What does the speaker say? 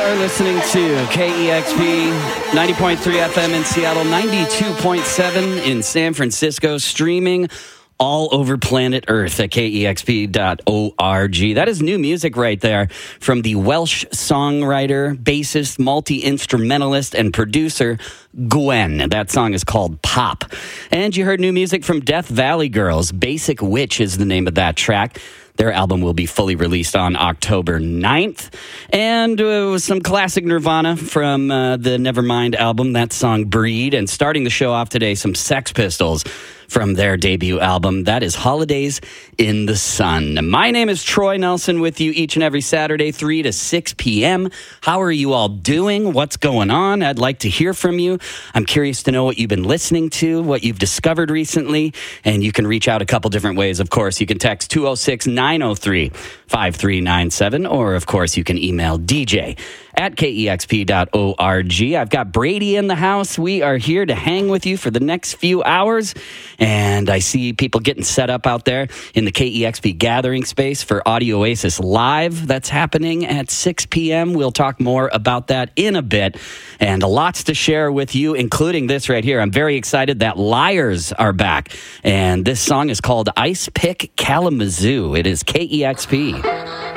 are listening to KEXP 90.3 FM in Seattle, 92.7 in San Francisco, streaming all over planet Earth at kexp.org. That is new music right there from the Welsh songwriter, bassist, multi-instrumentalist, and producer Gwen. That song is called Pop. And you heard new music from Death Valley Girls. Basic Witch is the name of that track. Their album will be fully released on October 9th. And some classic Nirvana from the Nevermind album, that song Breed. And starting the show off today, some Sex Pistols from their debut album. That is Holidays in the Sun. My name is Troy Nelson with you each and every Saturday, 3 to 6 p.m. How are you all doing? What's going on? I'd like to hear from you. I'm curious to know what you've been listening to, what you've discovered recently, and you can reach out a couple different ways. Of course, you can text 206-903-5397, or of course, you can email DJ at kexp.org. I've got Brady in the house. We are here to hang with you for the next few hours. And I see people getting set up out there in the KEXP gathering space for Audio Oasis Live. That's happening at 6 p.m. We'll talk more about that in a bit. And lots to share with you, including this right here. I'm very excited that Liars are back. And this song is called Ice Pick Kalamazoo. It is KEXP.